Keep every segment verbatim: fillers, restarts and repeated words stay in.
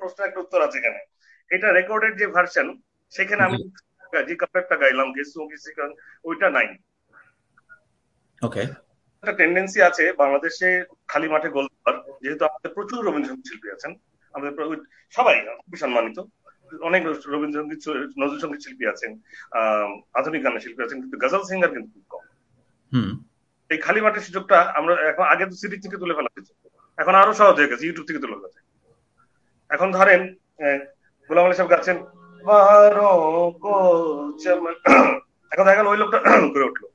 প্রশ্নের একটা উত্তর আছে এখানে। এটা রেকর্ডেড যে ভার্সন, সেখানে আমি যে কাপড়টা গাইলাম ওইটা নাই। ওকে, একটা টেন্ডেন্সি আছে বাংলাদেশে খালি মাঠে গোল দেওয়ার, যেহেতু আমাদের প্রচুর রবীন্দ্রসঙ্গীত শিল্পী আছেন, আমাদের সবাই খুবই সম্মানিত, অনেক রবীন্দ্রসঙ্গীত নজরুল সঙ্গীত শিল্পী আছেন, আহ আধুনিক গানের শিল্পী আছেন, কিন্তু গজল সিঙ্গার কিন্তু খুব কম। এই খালি মাঠের সুযোগটা আমরা এখন, আগে তো সিডি থেকে তুলে ফেলা হয়েছে, এখন আরো সহজ হয়ে গেছে, ইউটিউব থেকে তুলে গেছে। এখন ধরেন গোলাম আলী সাহেব গাচ্ছেন এখন দেখা গেল ওই লোকটা করে উঠলো,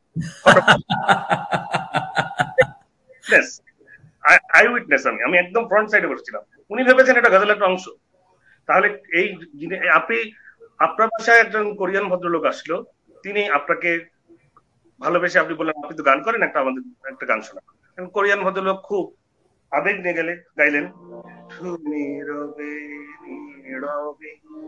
আই উইটনেস, আমি আমি একদম ফ্রন্ট সাইডে বসেছিলাম, উনি ভেবেছেন এটা গজলের একটা অংশ। তাহলে এই আপনি, আপনার বাসায় একজন কোরিয়ান ভদ্রলোক আসলো, তিনি আপনাকে ভালোবেসে আপনি বললেন আপনি তো গান করেন, একটা আমাদের একটা গান শোনা। কোরিয়ান ভদ্রলোক খুব আবেগ নিয়ে গেলে গাইলেন, তুমি রবে নীরবে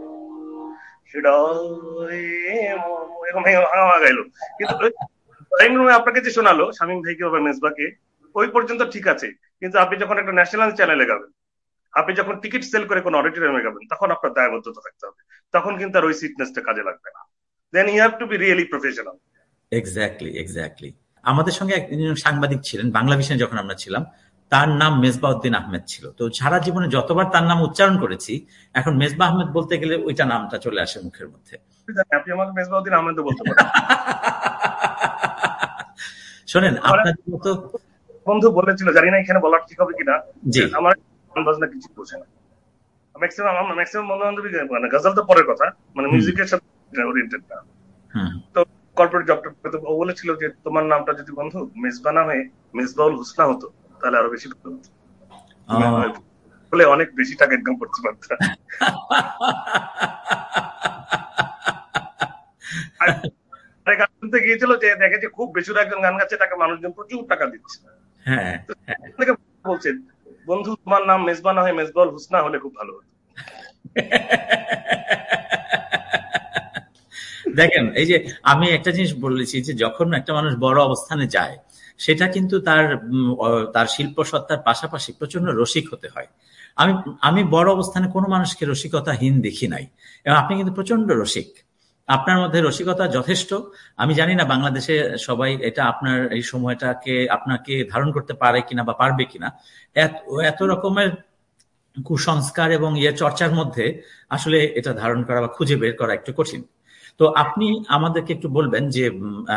গাইলো, কিন্তু ড্রয়িং রুমে আপনাকে যে শোনালো শামীম ভাইকে বা মেজবাকে, ওই পর্যন্ত ঠিক আছে, কিন্তু আপনি যখন একটা ন্যাশনাল চ্যানেলে গাবেন, আপনি যখন টিকিট সেল করে কোনো অডিটোরিয়ামে গাবেন, তখন আপনার দায়বদ্ধতা থাকতে হবে, তখন কিন্তু আর ওই সিটনেসটা কাজে লাগবে না। দেন you have to be really professional. Exactly exactly আমাদের সঙ্গে একজন সাংবাদিক ছিলেন বাংলা ভিশনে যখন আমরা ছিলাম, তার নাম মেজবাউদ্দিন আহমেদ ছিল। তো সারা জীবনে যতবার তার নাম উচ্চারণ করেছি, এখন মেজবা আহমেদ বলতে গেলে ওইটা নামটা চলে আসে মুখের মধ্যে। আপনি আমাকে মেজবাউদ্দিন আহমেদ বলতে পারেন। শোনেন, আপনার মতো বন্ধু বলেছিল, জানি না এখানে বলার ঠিক হবে কিনা, আমার গান বাজনা কিছু বোঝে না। ম্যাক্সিমাম আমার ম্যাক্সিমাম বন্ধু বান্ধবী, মানে গজল তো পরের কথা, মানে মিউজিকের সাথে ওরিয়েন্টেড না। তো কর্পোরেট জবটা ও বলেছিল যে তোমার নামটা যদি বন্ধু মেজবা না হয়ে মেজবাউল হুসনা হতো, তাহলে আরো বেশি ভালো হতো, বলে অনেক বেশি টাকা ইনকাম করতে পারতাম। গান শুনতে গিয়েছিল যে দেখে যে খুব বেশি একজন গান গাচ্ছে, তাকে মানুষজন প্রচুর টাকা দিচ্ছে, বলছে বন্ধু তোমার নাম মেজবা না হয়ে মেজবাউল হুসনা হলে খুব ভালো হতো। দেখেন, এই যে আমি একটা জিনিস বলেছি যে যখন একটা মানুষ বড় অবস্থানে যায়, সেটা কিন্তু তার তার শিল্প সত্তার পাশাপাশি প্রচন্ড রসিক হতে হয়। আমি আমি বড় অবস্থানে কোনো মানুষকে রসিকতাহীন দেখি নাই, এবং আপনি কিন্তু প্রচন্ড রসিক, আপনার মধ্যে রসিকতা যথেষ্ট। আমি জানি না বাংলাদেশে সবাই এটা আপনার এই সময়টাকে আপনাকে ধারণ করতে পারে কিনা বা পারবে কিনা। এত এত রকমের কুসংস্কার এবং ইয়ে চর্চার মধ্যে আসলে এটা ধারণ করা বা খুঁজে বের করা একটু কঠিন। তো আপনি আমাদেরকে একটু বলবেন যে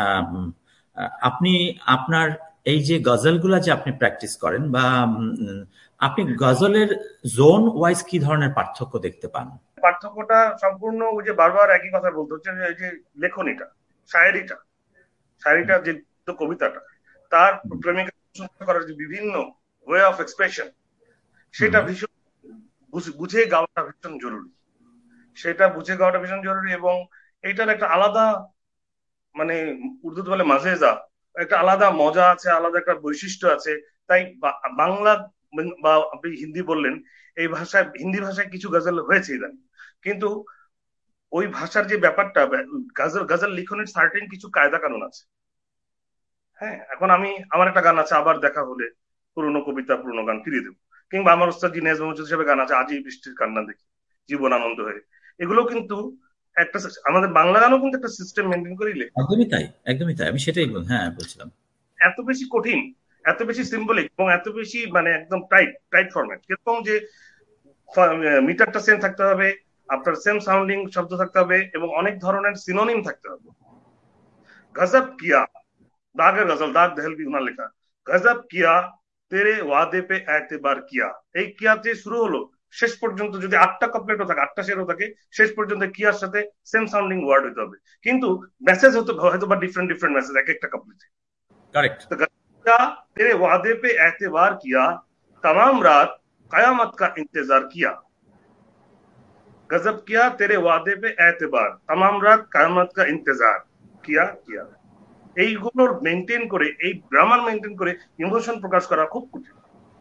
আপনি আপনার এই যে গজলগুলা যে আপনি প্র্যাকটিস করেন, বা আপনি গজলের জোন ওয়াইজ কি ধরনের পার্থক্য দেখতে পান? পার্থক্যটা সম্পূর্ণ ওই যে বারবার একই কথা বলতে হচ্ছে, যে লেখনীটা, শায়েরিটা, শায়েরিটা যে কবিতাটা, তার প্রেমিকা করার যে বিভিন্ন ওয়ে অফ এক্সপ্রেশন, সেটা ভীষণ বুঝে গাওয়াটা ভীষণ জরুরি, সেটা বুঝে গাওয়াটা ভীষণ জরুরি। এবং এইটার একটা আলাদা, মানে উর্দুতে বলে মাজেজা, একটা আলাদা মজা আছে, আলাদা একটা বৈশিষ্ট্য আছে। তাই বাংলা বা আপনি হিন্দি বললেন, এই ভাষায়, হিন্দি ভাষায় কিছু গজল হয়েছে ইদানিং, কিন্তু ওই ভাষার যে ব্যাপারটা, গজল গজল লিখনের সার্টেন কিছু কায়দা কানুন আছে। হ্যাঁ, এখন আমি, আমার একটা গান আছে আবার দেখা হলে, পুরনো কবিতা পুরনো গান ফিরিয়ে দেবো, কিংবা আমার ওস্তাদ জি নেজ মহজুদ হিসেবে গান আছে আজই বৃষ্টির কান্না দেখি, জীবন আনন্দ হয়ে, এগুলো কিন্তু একটা, আমাদের বাংলা গানও কিন্তু একটা সিস্টেম মেনটেন করিলে। একদমই তাই, একদমই তাই, আমি সেটাই হ্যাঁ বলছিলাম। এত বেশি কঠিন, এত বেশি সিম্বলিক, এবং এত বেশি মানে একদম টাইট টাইট ফরম্যাট, কিরকম যে মিটারটা সেম থাকতে হবে, আপনার সেম সাউন্ডিং শব্দ থাকতে হবে, এবং অনেক ধরনের সিনোনিম থাকতে হবে। গজব কিয়া, দাগের গজল, দাগ দেহলভি ওনার লেখা, গজব কিয়া তেরে ওয়াদে পে এতেবার কিয়া, এই কিয়াতে শুরু হলো শেষ পর্যন্ত যদি আটটা কাপলেটও থাকে, আটটা শেরও থাকে, শেষ পর্যন্ত কিয়ার সাথে সেম সাউন্ডিং ওয়ার্ড হতে হবে, কিন্তু মেসেজ হতে হয়তো বা ডিফারেন্ট ডিফারেন্ট মেসেজ এক একটা কাপলেটে। কারেক্ট। तो गजब तेरे वादे पे एतबार किया, तमाम रात कयामत का इंतजार किया, गजब किया तेरे वादे पे एतबार, तमाम रात कयामत का इंतजार किया किया। এইগুলোর মেনটেন করে, এই গ্রামার মেনটেন করে ইমোশন প্রকাশ করা খুব কঠিন,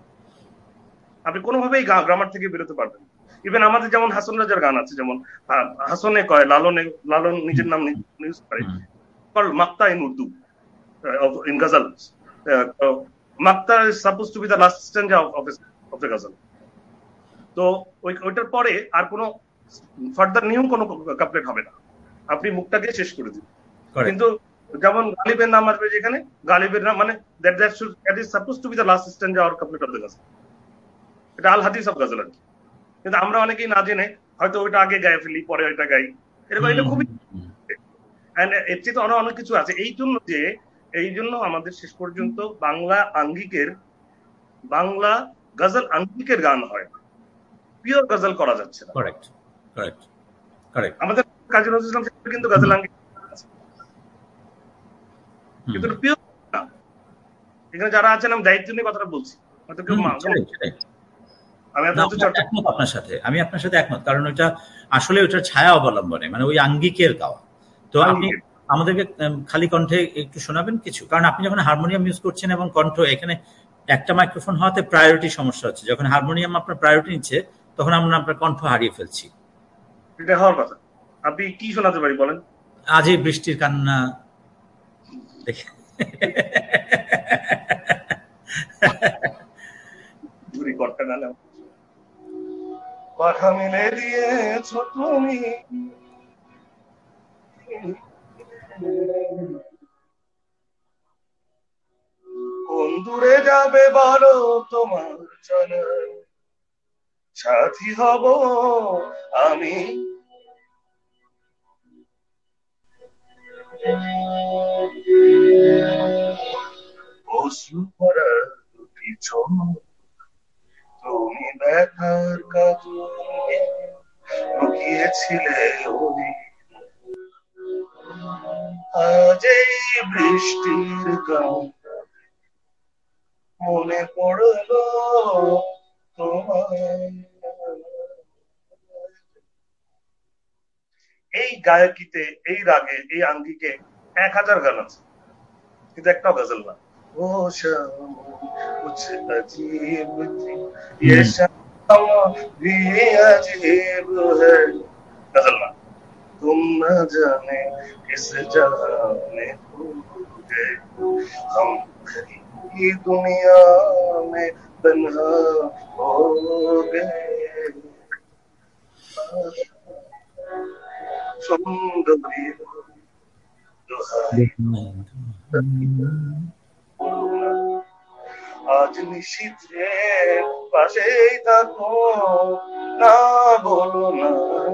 আপনি কোনোভাবেই গ্রামার থেকে বেরোতে পারবেন। ইভেন আমাদের যেমন হাসন রাজার গান আছে, যেমন হাসনে কয় লালনে, লালন নিজের নাম ইউজ করে, call মাক্তা in Urdu, in ghazals. Uh, uh, Makta is supposed to be the last stanza of, of, of the ghazal. তো ওই ওইটার পরে আর কোনো ফার্দার নিউ কোনো কাপলেট হবে না, আপনি মুখটাকে শেষ করে দিন। কিন্তু যেমন গালিবের নাম আসবে যেখানে, গালিবের নাম মানে that that should that is suppose two B the last স্ট্যান্জা or couplet of the গজল। এটা আল হাদিস অফ গজল আর কি। কিন্তু আমরা অনেকেই না জেনে হয়তো ওইটা আগে গায়ে ফেলি, পরে ওইটা গাই, এরকম। এটা খুবই এর চেয়ে তো অনেক অনেক কিছু আছে। এই জন্য যে এই জন্য আমাদের শেষ পর্যন্ত বাংলা আঙ্গিকের বাংলা গজল আঙ্গিকের গান হয়, পিওর গজল করা যাচ্ছে না। Correct correct correct. আমাদের কাজী নজরুল ইসলাম সাহেব কিন্তু গজল আঙ্গিক, কিন্তু পিওর না। এখানে যারা আছেন আমি দায়িত্ব নিয়ে কথাটা বলছি, হয়তো কেউ আমি আপনার সাথে আমি আপনার সাথে একমত, কারণ ওইটা আসলে ওইটার ছায়া অবলম্বনে, মানে ওই আঙ্গিকের গাওয়া। তো আপনি আমাদেরকে খালি কণ্ঠে একটু শোনাবেন কিছু, কারণ আপনি যখন হারমোনিয়াম ইউজ করছেন এবং কণ্ঠ, এখানে একটা মাইক্রোফোন হওয়াতে প্রায়োরিটি সমস্যা হচ্ছে। যখন হারমোনিয়াম আপনার প্রায়োরিটি নিচ্ছে তখন আমরা আপনার কণ্ঠ হারিয়ে ফেলছি। এটা হওয়ার কথা। আপনি কি শোনাতে পারি বলেন? আজই বৃষ্টির কান্না দেখে দূরি করতে না পাখা মিলে দিয়েছ তুমি, কোন দূরে যাবে বলো তোমার জানা, সাথী হব আমি। অশ্রু ভরা দুটি চোখ তুমি ব্যথার কাজলে লুকিয়েছিলে ওই, আজ এই বৃষ্টির গান মনে পড়লো তোমার। এই গায়কিতে, এই রাগে, এই আঙ্গিকে এক হাজার গান আছে, কিন্তু একটাও গজল না। ও শাম কুছ अजीब थी ये शाम भी अजीब है, गजल ना। तुम न जाने किस जहां में खो गए, हम की दुनिया में तन्हा हो गए। सुंदरी আজ নিশীথে পাশেই থাকো, না বলো না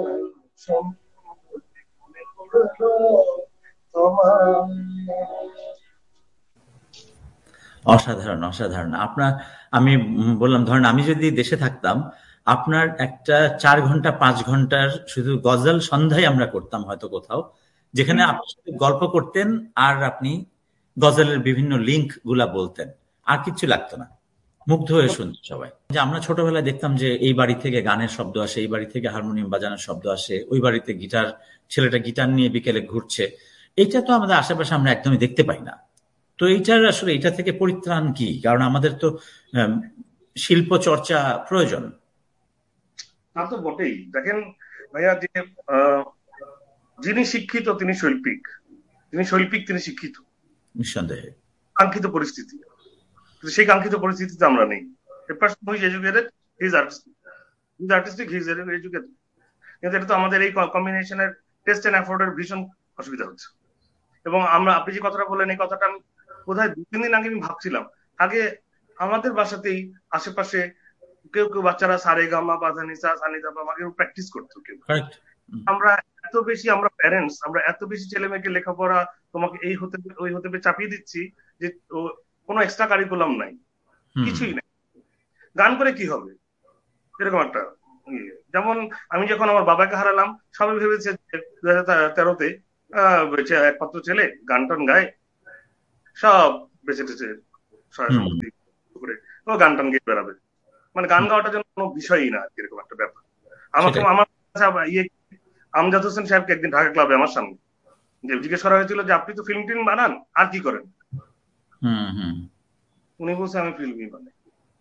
অসাধারণ অসাধারণ। আপনার আমি বললাম, ধরেন আমি যদি দেশে থাকতাম, আপনার একটা চার ঘন্টা পাঁচ ঘন্টার শুধু গজল সন্ধ্যায় আমরা করতাম হয়তো কোথাও, যেখানে আপনি শুধু গল্প করতেন আর আপনি গজলের বিভিন্ন লিঙ্ক গুলা বলতেন, আর কিছু লাগতো না, মুগ্ধ হয়ে শুনত সবাই। যে আমরা ছোটবেলায় দেখতাম যে এই বাড়ি থেকে গানের শব্দ আসে, এই বাড়ি থেকে হারমোনিয়াম বাজানোর শব্দ আসে, ওই বাড়িতে গিটার, ছেলেটা গিটার নিয়ে বিকেলে ঘুরছে। এইটা তো আমাদের আশেপাশে আমরা একদমই দেখতে পাই না। তো এইটার আসলে এটা থেকে পরিত্রাণ কি? কারণ আমাদের তো শিল্প চর্চা প্রয়োজন। তা তো বটেই। দেখেন ভাইয়া, যে যিনি শিক্ষিত তিনি শৈল্পিক, তিনি শৈল্পিক তিনি শিক্ষিত, নিঃসন্দেহে। কাঙ্ক্ষিত পরিস্থিতি, কিন্তু সেই কাঙ্ক্ষিত পরিস্থিতিতে আমরা নেই। A person who is educated, he is artistic. He is artistic, he is educated. কিন্তু এটা তো আমাদের এই কম্বিনেশনের টেস্ট এন্ড এফোর্টের ভীষণ অসুবিধা হচ্ছে। এবং আমরা, আপনি যে কথাটা বললেন, এই কথাটা আমি বোধহয় দু তিন দিন আগে আমি ভাবছিলাম। আগে আমাদের বাসাতেই আশেপাশে কেউ কেউ বাচ্চারা সারে গামা পাধানিসা সানিদা আমাকে প্র্যাকটিস করতো কেউ। আমরা এত বেশি, আমরা প্যারেন্টস, আমরা এত বেশি ছেলে মেয়েকে লেখাপড়া, তোমাকে এই হতে ওই হতে চাপিয়ে দিচ্ছি যে কোনো এক্সট্রা কারিকুলাম নাই, কিছুই নাই। গান করে কি হবে, এরকম একটা। যেমন আমি যখন আমার বাবাকে হারালাম, সবাই ভেবেছে দু হাজার তেরোতে একমাত্র ছেলে গান টান গায়, সব বেঁচে টেছে সম্পত্তি করে ও গান টান গেয়ে বেড়াবে, মানে গান গাওয়াটা যেন কোনো বিষয়ই না, এরকম একটা ব্যাপার। আমাকে আমার ইয়ে আমজাদ হোসেন সাহেবকে একদিন ঢাকা ক্লাবে আমার সামনে যে জিজ্ঞেস করা হয়েছিল যে আপনি তো ফিল্ম টিম বানান, আর কি করেন? উনি বলছে আমি ফিল্মই বানাই।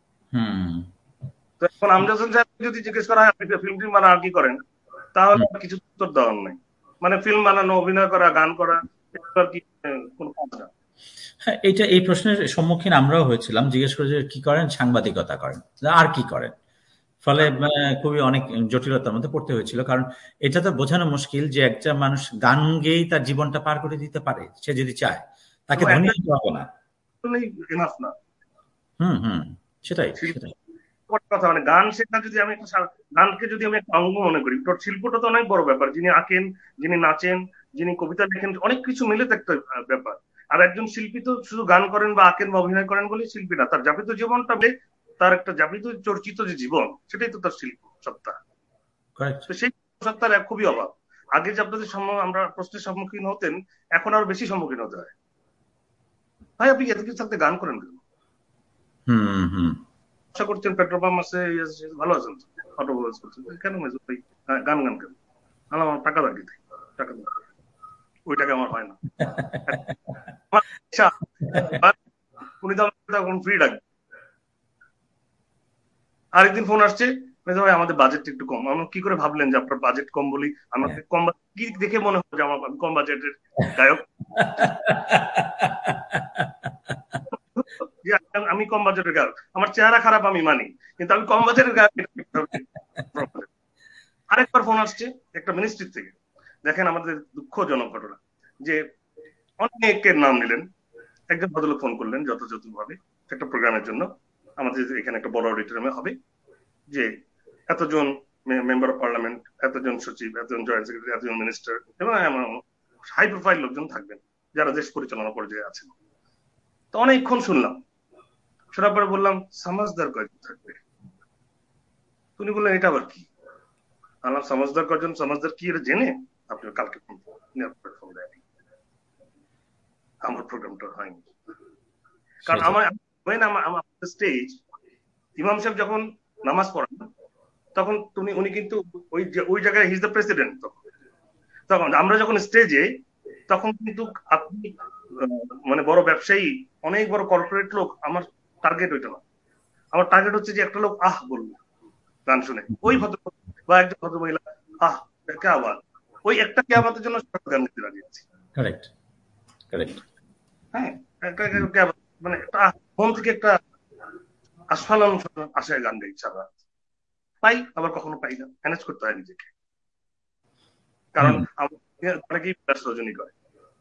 তো এখন আমজাদ হোসেন সাহেব যদি জিজ্ঞেস করা হয় আপনি ফিল্ম টিম বানান আর কি করেন, তাহলে কিছু উত্তর দেওয়ার নাই। মানে ফিল্ম বানানো, অভিনয় করা, গান করা, কি কোনো কাজ না। হ্যাঁ, এটা এই প্রশ্নের সম্মুখীন আমরাও হয়েছিলাম। জিজ্ঞেস করে যে কি করেন, সাংবাদিকতা করেন, আর কি করেন? ফলে খুবই অনেক জটিলতার মধ্যে পড়তে হয়েছিল, কারণ এটা তো বোঝানো মুশকিল যে একটা মানুষ গান গেয়েই তার জীবনটা পার করে দিতে পারে, সে যদি চায়, তাকে ধনী হতে হবে না। এনাফ না। হুম হুম সেটাই সেটাই কথা, মানে গান শেখা যদি আমি একটা গানকে যদি আমি একটা অঙ্গ মনে করি, তোর শিল্পটা তো অনেক বড় ব্যাপার। যিনি আঁকেন, যিনি নাচেন, যিনি কবিতা লেখেন, অনেক কিছু মিলে তো একটা ব্যাপার। আর একজন শিল্পী তো শুধু গান করেন বা আঁকেন বা অভিনয় করেন বলেই শিল্পী না, তার যাপিত জীবনটা মিলে তার একটা যাপিত চর্চিত যে জীবন, সেটাই তো তার শিল্প সত্তা। তো সেই সত্তার খুবই অভাব। আগে যে আপনাদের আমরা প্রশ্নের সম্মুখীন হতেন, এখন আরো বেশি সম্মুখীন হতে হয়। ভাই আপনি এত কিছু থাকতে গান করেন কেন? হুম হুম আশা করছেন পেট্রোল পাম্প আছে, ভালো আছেন, অটো করছেন, কেন ভাই গান গান কেন? আমার টাকা লাগে, টাকা ওই টাকা আমার হয় না। উনি তো এখন ফ্রি ডাকবে। আরেকদিন ফোন আসছে, ভাই আমাদের বাজেট একটু কম। আমরা কি করে ভাবলেন যে আপনার বাজেট কম বলি? আমাকে কম কি দেখে মনে হয় যে আমার কম বাজেটের গায়ক? আমি কম বাজেটের গায়ক, আমার চেহারা খারাপ আমি মানি, কিন্তু আমি কম বাজেটের গায়ক। আরেকবার ফোন আসছে একটা মিনিস্ট্রি থেকে, দেখেন আমাদের দুঃখজনক ঘটনা, যে অনেকের নাম নিলেন, একজন ভদ্রলোক ফোন করলেন যথাযথ ভাবে একটা প্রোগ্রামের জন্য, আমাদের এখানে একটা বড় অডিটোরিয়ামে হবে, যে এতজন মেম্বার অফ পার্লামেন্ট, এতজন সচিব, এতজন জয়েন্ট সেক্রেটারি, এতজন মিনিস্টার এবং হাই প্রোফাইল লোকজন থাকবেন যারা দেশ পরিচালনা পর্যায়ে আছেন। তো অনেকক্ষণ শুনলাম, শোনার পরে বললাম সমাজদার কয়জন থাকবে? উনি বললেন এটা আবার কি? আল্লাহ সমাজদার কয়জন, সমাজদার কি এটা জেনে আপনি কালকে ফোন দেয়নি, আমার প্রোগ্রামটা হয়নি। কারণ আমার আমার স্টেজ, ইমাম সাহেব যখন নামাজ পড়ান তখন তুমি উনি কিন্তু ওই ওই জায়গায় হি ইজ দ্য প্রেসিডেন্ট। তখন তখন আমরা যখন স্টেজে, তখন কিন্তু আপনি মানে বড় ব্যবসায়ী, অনেক বড় কর্পোরেট লোক, আমার টার্গেট ওইটা না। আমার টার্গেট হচ্ছে যে একটা লোক আহ বলবে গান শুনে, ওই ভদ্র বা একজন ভদ্র মহিলা আহ কে আওয়াজ, ওই একটা কে আওয়াজের জন্য গান গাইতে রাজি আছি। কারেক্ট কারেক্ট হ্যাঁ, একটা কে আওয়াজ মানে মন থেকে একটা আস্ফালন আসে গান গাই, ইচ্ছা পাই, আবার কখনো পাই না, ম্যানেজ করতে হয় নিজেকে। কারণ অনেকেই রজনী করে।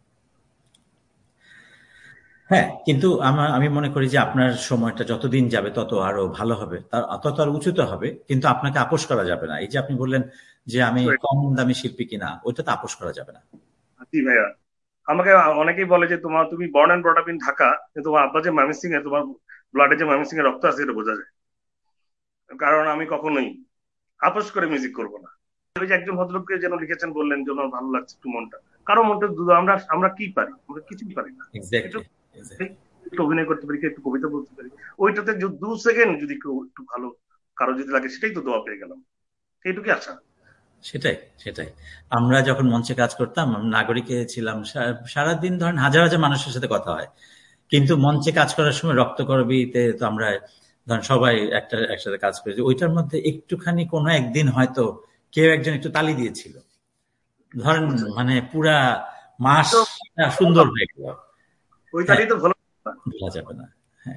হ্যাঁ, কিন্তু আমার আমি মনে করি যে আপনার সময়টা যতদিন যাবে তত আরো ভালো হবে, তার তত আরো উঁচুতে হবে, কিন্তু আপনাকে আপোষ করা যাবে না। এই যে আপনি বললেন যে আমি কম দামি শিল্পী কিনা, ওইটা তো আপোষ করা যাবে না। জি ভাইয়া, আমাকে অনেকেই বলে যে তোমার তুমি born and brought up in Dhaka, তোমার আব্বা যে ময়মনসিং এ, তোমার ব্লাডে যে ময়মনসিং এর রক্ত আছে, এটা বোঝা যায়। কারণ আমি কখনোই আপোষ করে মিউজিক করবো না। ওই যে একজন ভদ্রলোককে যেন লিখেছেন, বললেন যেন ভালো লাগছে একটু মনটা, কারো মনটা আমরা আমরা কি পারি? আমরা কিছুই পারি না। একটু অভিনয় করতে পারি, একটু কবিতা বলতে পারি, ওইটাতে দু সেকেন্ড যদি কেউ একটু ভালো কারো যদি লাগে, সেটাই তো দোয়া পেয়ে গেলাম, এইটুকু আশা। সেটাই সেটাই আমরা যখন মঞ্চে কাজ করতাম, নাগরিকে ছিলাম, সারাদিন ধরেন হাজার হাজার মানুষের সাথে কথা হয়, কিন্তু মঞ্চে কাজ করার সময় রক্তকরবীতে তো আমরা ধরেন সবাই একটা একসাথে কাজ করেছি, ওইটার মধ্যে একটুখানি কোনো একদিন হয়তো কেউ একজন একটু তালি দিয়েছিল, ধরেন মানে পুরা মাস সুন্দর হয়ে গেল, ওই তালি তো ভালো ভোলা যাবে না।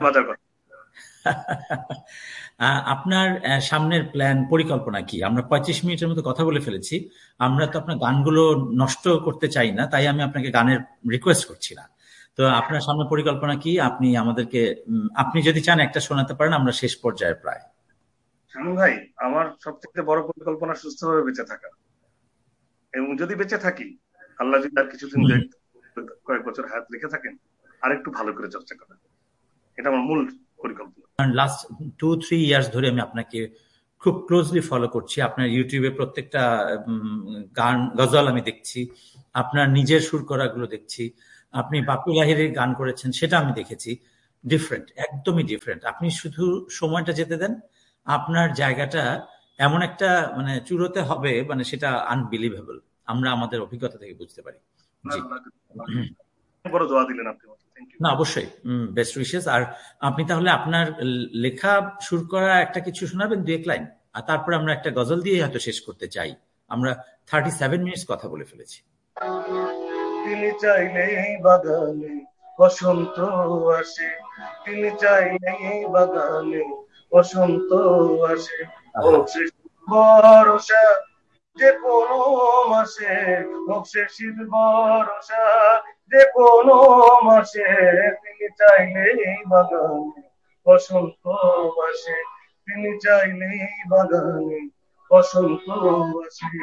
আপনার সামনের প্ল্যান, পরিকল্পনা কি? আমরা পঁয়ত্রিশ মিনিটের মতো কথা বলে ফেলেছি, আমরা তো আপনার গানগুলো নষ্ট করতে চাই না, তাই আমি আপনাকে গানের রিকোয়েস্ট করছি না। তো আপনার সামনে পরিকল্পনা কি? আপনি আমাদেরকে, আপনি যদি চান একটা শোনাতে পারেন, আমরা শেষ পর্যায়ে প্রায়। শানু ভাই, আমার সবথেকে বড় পরিকল্পনা সুস্থভাবে বেঁচে থাকা, এবং যদি বেঁচে থাকি, আল্লাহ যদি আর কিছুদিন কয়েক বছর হায়াত রেখে থাকেন, আর একটু ভালো করে চর্চা করেন, এটা আমার মূল পরিকল্পনা। লাস্ট টু থ্রি ইয়ার্স ধরে আমি আপনাকে খুব ক্লোজলি ফলো করছি, আপনার ইউটিউবে প্রত্যেকটা গান গজল আমি দেখছি, আপনার নিজের সুর করাগুলো দেখছি, আপনি বাপি লাহিড়ীর গান করেছেন সেটা আমি দেখেছি, ডিফারেন্ট, একদমই ডিফারেন্ট। আপনি শুধু সময়টা যেতে দেন, আপনার জায়গাটা এমন একটা মানে চূড়োতে হবে, মানে সেটা আনবিলিভেবল, আমরা আমাদের অভিজ্ঞতা থেকে বুঝতে পারি। জি, বড় দোয়া দিলেন আপনি। না অবশ্যই, বেস্ট উইশেস। আর আপনি তাহলে আপনার লেখা সুর করা একটা কিছু শোনাবেন, দু এক লাইন, আর তারপরে আমরা একটা গজল দিয়ে হয়তো শেষ করতে চাই। আমরা থার্টি সেভেন মিনিটস কথা বলে ফেলেছি। তিনি চাইলে বাগানে বসন্ত আসে, তিনি চাইলে বাগানে বসন্ত আসে, হোক সে ভরসা যে কোনো মাসে, হোক সে শীত বর্ষা যে কোনো মাসে, তিনি চাইলেই বাগানে বসন্ত আসে, তিনি চাইলেই বাগানে বসন্ত আসে।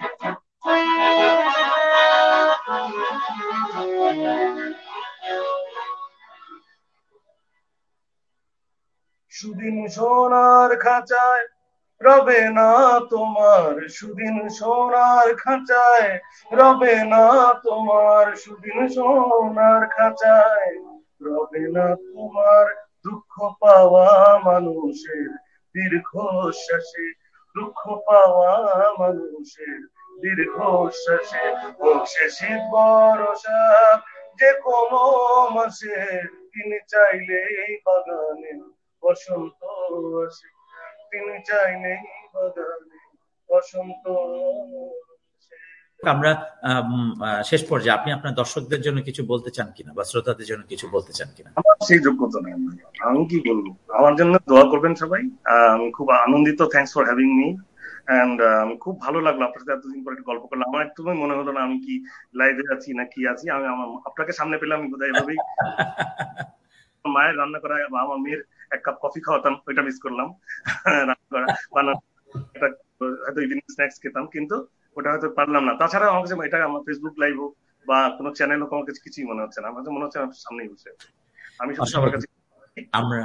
সুদিন সোনার খাঁচায় রবে না তোমার, সুদিন সোনার খাঁচায় রবে না তোমার, সুদিন সোনার খাঁচায় রবে না তোমার, দুঃখ পাওয়া মানুষের দীর্ঘশ্বাসে, দুঃখ পাওয়া মানুষের দীর্ঘশ্বাসে, হোক সে শীত বর্ষা যে কোনো মাসে, তিনি চাইলেই বাগানে বসন্ত আসে, তিনি চাইলেই বাগানে বসন্ত আসে। আমরা শেষ পর্যায়ে আপনি আপনার দর্শকদের জন্য কিছু বলতে চান কিনা বা শ্রোতাদের জন্য কিছু বলতে চান কিনা? আমার সেই যোগ্যতা নেই, আমি কি বলবো। আমার জন্য দোয়া করবেন সবাই। আমি খুব আনন্দিত, thanks for having me. And খুব ভালো লাগলো আপনার সাথে এতদিন পরে গল্প করলাম। আমার একদমই মনে হলো না আমি কি লাইভে আছি না কি আছি। আমি আমার আপনাকে সামনে পেলাম, আমি বোধহয় এভাবেই মায়ের রান্না করা বা আমার মেয়ের এক কাপ কফি খাওয়াতাম, ওইটা মিস করলাম। রান্না করা বানানো হয়তো ইভিনিং স্ন্যাক্স খেতাম, কিন্তু ওটা হয়তো পারলাম না। তাছাড়া আমার কাছে এটা আমার ফেসবুক লাইভ হোক বা কোনো চ্যানেল হোক, আমার কাছে কিছুই মনে হচ্ছে না। আমার কাছে মনে হচ্ছে আমার সামনেই বসে আমি শুধু সবার কাছে। আমরা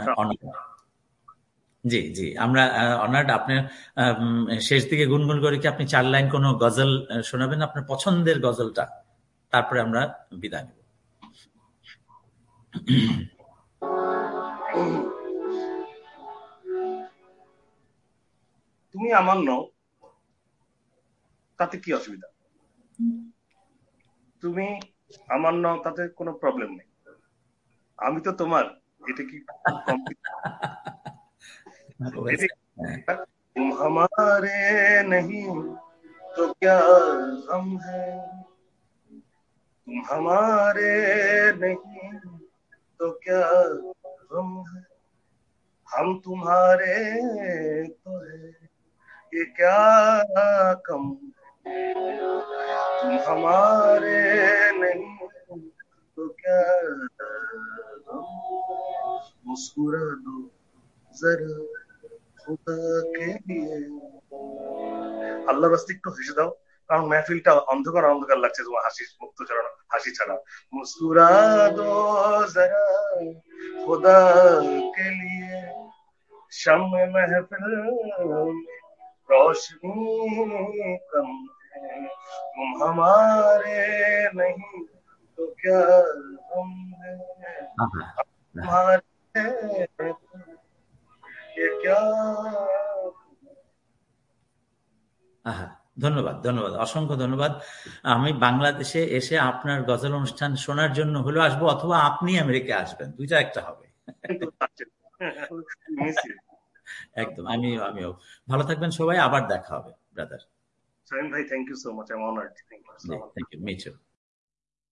জি জি আমরা অনার্ড। আপনার শেষ দিকে গুনগুন করে কি আপনি চার লাইন কোনো গজল শোনাবেন, আপনার পছন্দের গজলটা, তারপরে আমরা বিদায় নেব। তুমি আমার নও তাতে কি অসুবিধা, তুমি আমার নও তাতে কোনো প্রবলেম নেই, আমি তো তোমার, এটা কি तुम हमारे नहीं तो क्या हम है, तुम हमारे नहीं तो क्या हम है, हम तुम्हारे तो है ये क्या कम, तुम हमारे नहीं तो क्या हम, मुस्कुरा दो जरा खुदा के लिए, আল্লাহর রাস্তে একটু হেসে দাও, কারণ মেহফিলটা অন্ধকার অন্ধকার লাগছে তোমার হাসি মুক্ত ছাড়া, হাসি ছাড়া। মুস্কুরা দো জরা খুদা কে লিয়ে, शम्म महफिल में रोशनी कम है, तुम हमारे नहीं तो क्या हम है, हमारे ये क्या। আহা, ধন্যবাদ ধন্যবাদ, অসংখ্য ধন্যবাদ। আমি বাংলাদেশে এসে আপনার গজল অনুষ্ঠান শোনার জন্য হলেও আসবো, অথবা আপনি আমেরিকা আসবেন, দুইটা একটা হবে। একদম, আমি আমিও। ভালো থাকবেন সবাই, আবার দেখা হবে brother. Salim bhai, thank you so much. I'm honored. Thank you. Thank you. Me too.